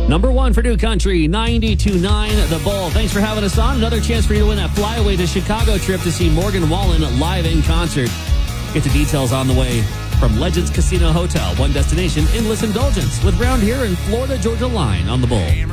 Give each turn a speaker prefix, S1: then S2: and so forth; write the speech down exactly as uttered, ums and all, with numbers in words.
S1: Number one for New Country, ninety-two point nine The Bull. Thanks for having us on. Another chance for you to win that flyaway to Chicago trip to see Morgan Wallen live in concert. Get the details on the way from Legends Casino Hotel. One destination, endless indulgence with Round Here and Florida Georgia Line on The Bull.